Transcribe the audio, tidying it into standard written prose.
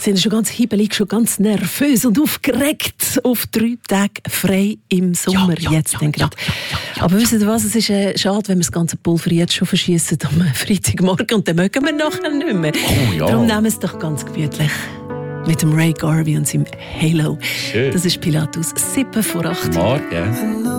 sind schon ganz hibbelig, schon ganz nervös und aufgeregt auf 3 Tage frei im Sommer. Aber wisst ihr was, es ist schade, wenn wir das ganze Pulver jetzt schon verschießen am Freitagmorgen und dann mögen wir nachher nicht mehr. Darum nehmen wir es doch ganz gemütlich. Mit dem Ray Garvey und seinem Halo. Schön. Das ist Pilatus 7 vor 8. Morgen.